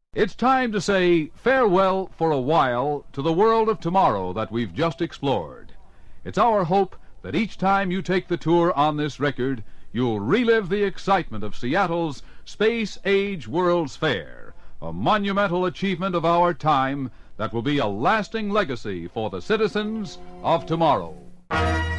It's time to say farewell for a while to the world of tomorrow that we've just explored. It's our hope that each time you take the tour on this record, you'll relive the excitement of Seattle's Space Age World's Fair, a monumental achievement of our time that will be a lasting legacy for the citizens of tomorrow.